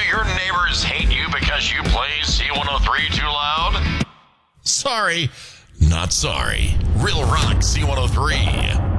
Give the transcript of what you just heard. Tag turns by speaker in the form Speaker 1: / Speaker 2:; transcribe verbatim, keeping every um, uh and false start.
Speaker 1: your neighbors hate you because you play C one oh three too loud? Sorry, not sorry. Real Rock C one oh three.